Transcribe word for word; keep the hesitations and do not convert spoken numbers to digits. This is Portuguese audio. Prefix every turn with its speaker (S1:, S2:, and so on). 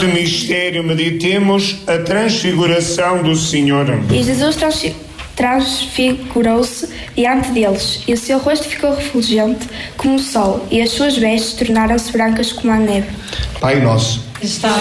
S1: Quarto mistério, meditemos a transfiguração do Senhor.
S2: E Jesus transfi- transfigurou-se diante deles, e o seu rosto ficou refulgente como o sol, e as suas vestes tornaram-se brancas como a neve.
S1: Pai nosso,
S3: Está